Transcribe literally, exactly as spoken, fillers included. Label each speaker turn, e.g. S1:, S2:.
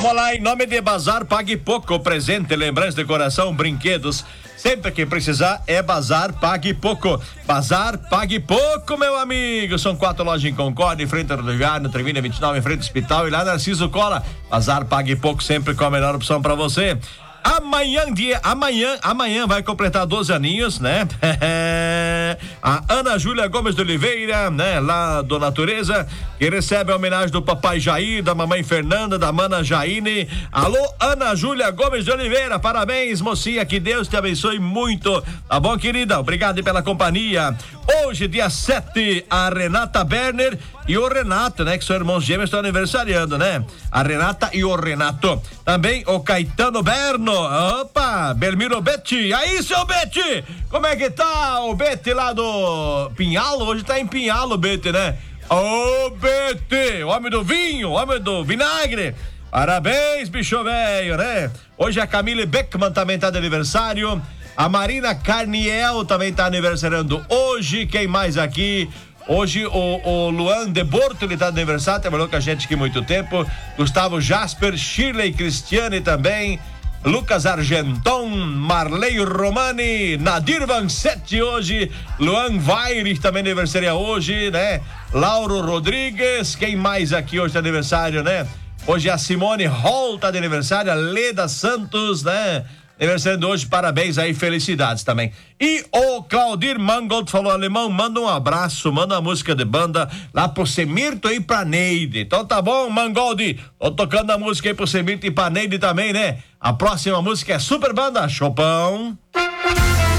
S1: Vamos lá, em nome de Bazar Pague Pouco, presente, lembrança, decoração, brinquedos. Sempre que precisar é Bazar Pague Pouco. Bazar Pague Pouco, meu amigo. São quatro lojas em Concórdia, em frente ao lugar, no Trevina vinte e nove, em frente ao hospital, e lá Narciso Cola. Bazar Pague Pouco, sempre com a melhor opção pra você. Amanhã, dia, amanhã, amanhã vai completar doze aninhos, né? A Ana Júlia Gomes de Oliveira, né? Lá do Natureza, que recebe a homenagem do papai Jair, da mamãe Fernanda, da mana Jaine. Alô, Ana Júlia Gomes de Oliveira, parabéns, mocinha, que Deus te abençoe muito. Tá bom, querida? Obrigado pela companhia. Hoje, dia sete, a Renata Berner e o Renato, né? Que são irmãos gêmeos, estão aniversariando, né? A Renata e o Renato. Também o Caetano Berno. Opa, Belmiro Betti. Aí, seu Betti! Como é que tá o Betti lá do Pinhalo? Hoje tá em Pinhalo, Betti, né? Ô, Betti! Homem do vinho, homem do vinagre. Parabéns, bicho velho, né? Hoje a Camille Beckman também tá de aniversário. A Marina Carniel também tá aniversariando hoje. Quem mais aqui? Hoje o, o Luan de Borto, ele tá de aniversário, trabalhou com a gente aqui muito tempo. Gustavo Jasper, Shirley Cristiane também. Lucas Argenton, Marley Romani, Nadir Vansetti hoje, Luan Vairich também aniversaria hoje, né? Lauro Rodrigues, quem mais aqui hoje tá de aniversário, né? Hoje a Simone Hall tá de aniversário, a Leda Santos, né? Aniversário hoje, parabéns aí, felicidades também. E o Claudir Mangold falou: alemão, manda um abraço, manda uma música de banda lá pro Semirto e pra Neide. Então tá bom, Mangold, tô tocando a música aí pro Semirto e pra Neide também, né? A próxima música é Super Banda Chopão.